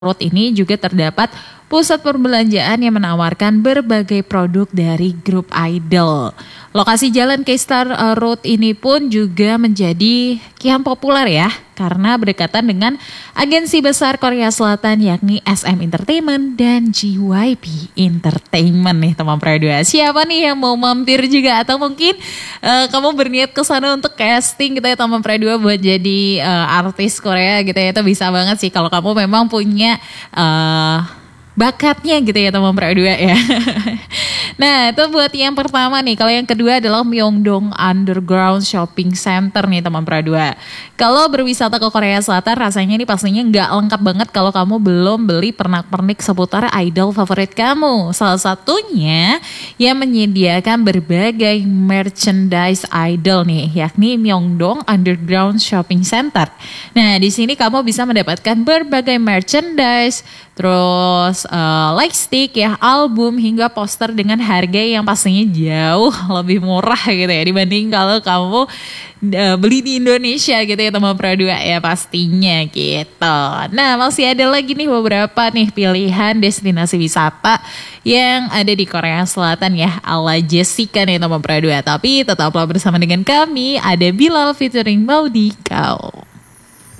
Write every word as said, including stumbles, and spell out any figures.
Road ini juga terdapat pusat perbelanjaan yang menawarkan berbagai produk dari grup idol. Lokasi Jalan K-Star uh, Road ini pun juga menjadi kian populer ya, karena berdekatan dengan agensi besar Korea Selatan yakni S M Entertainment dan J Y P Entertainment nih teman Pradua. Siapa nih yang mau mampir juga atau mungkin uh, kamu berniat ke sana untuk casting gitu ya teman Pradua buat jadi uh, artis Korea gitu ya, itu bisa banget sih kalau kamu memang punya uh, bakatnya gitu ya teman Pradua ya. Nah itu buat yang pertama nih. Kalau yang kedua adalah Myeongdong Underground Shopping Center nih teman Pradua. Kalau berwisata ke Korea Selatan rasanya ini pastinya nggak lengkap banget kalau kamu belum beli pernak-pernik seputar idol favorit kamu. Salah satunya yang menyediakan berbagai merchandise idol nih, yakni Myeongdong Underground Shopping Center. Nah di sini kamu bisa mendapatkan berbagai merchandise, terus uh, light stick ya, album hingga poster dengan harga yang pastinya jauh lebih murah gitu ya dibanding kalau kamu uh, beli di Indonesia gitu ya teman Pradua ya pastinya gitu. Nah masih ada lagi nih beberapa nih pilihan destinasi wisata yang ada di Korea Selatan ya ala Jessica nih teman Pradua. Tapi tetaplah bersama dengan kami, ada Bilal featuring Maudie Kau.